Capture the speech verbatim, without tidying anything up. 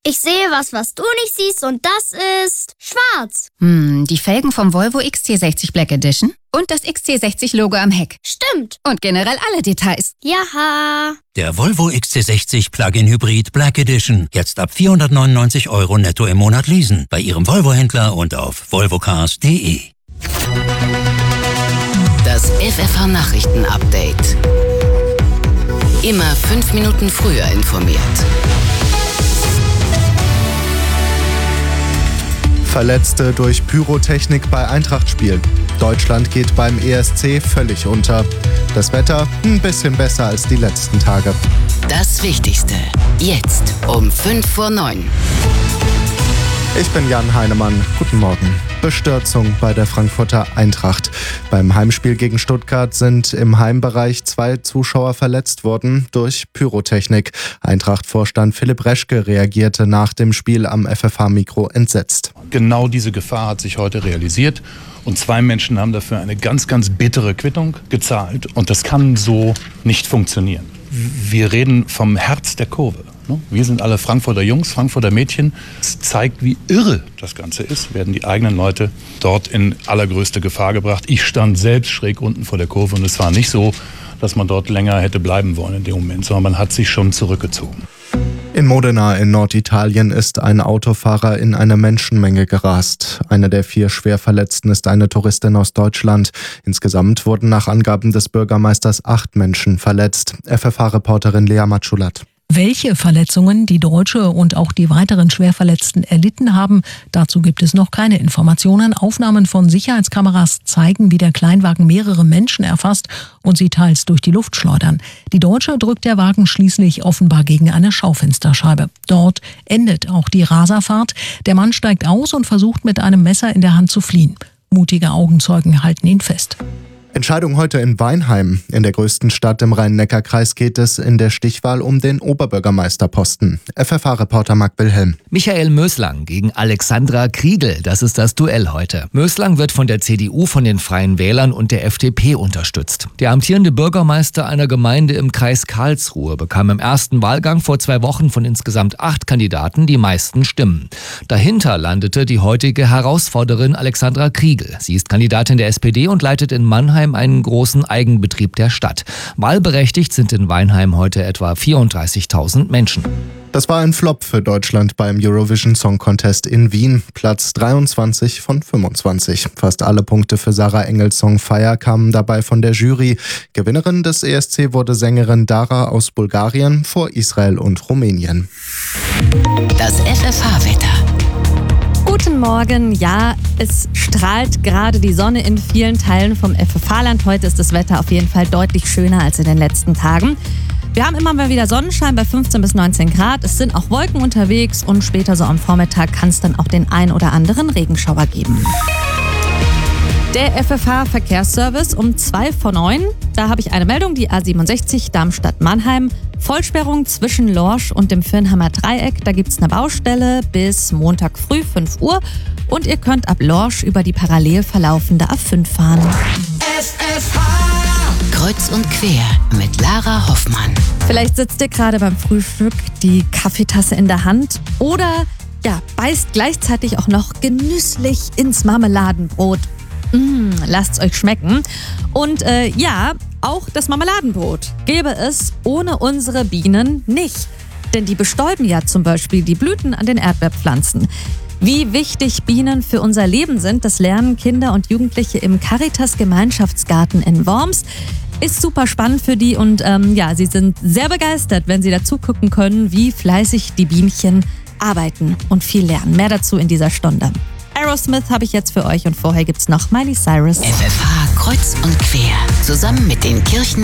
Ich sehe was, was du nicht siehst, und das ist schwarz. Hm, die Felgen vom Volvo X C sechzig Black Edition und das X C sechzig Logo am Heck. Stimmt. Und generell alle Details. Jaha. Der Volvo X C sechzig Plug-in Hybrid Black Edition. Jetzt ab vierhundertneunundneunzig Euro netto im Monat leasen. Bei Ihrem Volvo-Händler und auf volvocars punkt de. Das F F H-Nachrichten-Update. Immer fünf Minuten früher informiert. Verletzte durch Pyrotechnik bei Eintracht-Spiel. Deutschland geht beim E S C völlig unter. Das Wetter ein bisschen besser als die letzten Tage. Das Wichtigste jetzt um fünf vor neun. Ich bin Jan Heinemann. Guten Morgen. Bestürzung bei der Frankfurter Eintracht. Beim Heimspiel gegen Stuttgart sind im Heimbereich zwei Zuschauer verletzt worden durch Pyrotechnik. Eintracht-Vorstand Philipp Reschke reagierte nach dem Spiel am F F H-Mikro entsetzt. Genau diese Gefahr hat sich heute realisiert und zwei Menschen haben dafür eine ganz, ganz bittere Quittung gezahlt und das kann so nicht funktionieren. Wir reden vom Herz der Kurve. Wir sind alle Frankfurter Jungs, Frankfurter Mädchen. Es zeigt, wie irre das Ganze ist. Werden die eigenen Leute dort in allergrößte Gefahr gebracht. Ich stand selbst schräg unten vor der Kurve und es war nicht so, dass man dort länger hätte bleiben wollen in dem Moment, sondern man hat sich schon zurückgezogen. In Modena in Norditalien ist ein Autofahrer in eine Menschenmenge gerast. Eine der vier Schwerverletzten ist eine Touristin aus Deutschland. Insgesamt wurden nach Angaben des Bürgermeisters acht Menschen verletzt. F F H-Reporterin Lea Matschulat. Welche Verletzungen die Deutsche und auch die weiteren Schwerverletzten erlitten haben, dazu gibt es noch keine Informationen. Aufnahmen von Sicherheitskameras zeigen, wie der Kleinwagen mehrere Menschen erfasst und sie teils durch die Luft schleudern. Die Deutsche drückt der Wagen schließlich offenbar gegen eine Schaufensterscheibe. Dort endet auch die Raserfahrt. Der Mann steigt aus und versucht mit einem Messer in der Hand zu fliehen. Mutige Augenzeugen halten ihn fest. Entscheidung heute in Weinheim. In der größten Stadt im Rhein-Neckar-Kreis geht es in der Stichwahl um den Oberbürgermeisterposten. F F H-Reporter Marc Wilhelm. Michael Möslang gegen Alexandra Kriegel, das ist das Duell heute. Möslang wird von der C D U, von den Freien Wählern und der F D P unterstützt. Der amtierende Bürgermeister einer Gemeinde im Kreis Karlsruhe bekam im ersten Wahlgang vor zwei Wochen von insgesamt acht Kandidaten die meisten Stimmen. Dahinter landete die heutige Herausforderin Alexandra Kriegel. Sie ist Kandidatin der S P D und leitet in Mannheim einen großen Eigenbetrieb der Stadt. Wahlberechtigt sind in Weinheim heute etwa vierunddreißigtausend Menschen. Das war ein Flop für Deutschland beim Eurovision Song Contest in Wien. Platz dreiundzwanzig von fünfundzwanzig. Fast alle Punkte für Sarah Engels Song Fire kamen dabei von der Jury. Gewinnerin des E S C wurde Sängerin Dara aus Bulgarien vor Israel und Rumänien. Das F F H-Wetter. Guten Morgen. Ja, es strahlt gerade die Sonne in vielen Teilen vom F F H-Land. Heute ist das Wetter auf jeden Fall deutlich schöner als in den letzten Tagen. Wir haben immer mal wieder Sonnenschein bei fünfzehn bis neunzehn Grad. Es sind auch Wolken unterwegs und später so am Vormittag kann es dann auch den ein oder anderen Regenschauer geben. Der F F H-Verkehrsservice um zwei vor neun. Da habe ich eine Meldung, die A siebenundsechzig Darmstadt-Mannheim. Vollsperrung zwischen Lorsch und dem Firnheimer Dreieck. Da gibt es eine Baustelle bis Montag früh fünf Uhr. Und ihr könnt ab Lorsch über die parallel verlaufende A fünf fahren. F F H Kreuz und quer mit Lara Hoffmann. Vielleicht sitzt ihr gerade beim Frühstück, die Kaffeetasse in der Hand oder ja, beißt gleichzeitig auch noch genüsslich ins Marmeladenbrot. Mmh, lasst's euch schmecken. Und äh, ja, auch das Marmeladenbrot gäbe es ohne unsere Bienen nicht. Denn die bestäuben ja zum Beispiel die Blüten an den Erdbeerpflanzen. Wie wichtig Bienen für unser Leben sind, das lernen Kinder und Jugendliche im Caritas-Gemeinschaftsgarten in Worms. Ist super spannend für die und ähm, ja, sie sind sehr begeistert, wenn sie dazu gucken können, wie fleißig die Bienchen arbeiten und viel lernen. Mehr dazu in dieser Stunde. Aerosmith habe ich jetzt für euch und vorher gibt's noch Miley Cyrus. F F H Kreuz und quer. Zusammen mit den Kirchen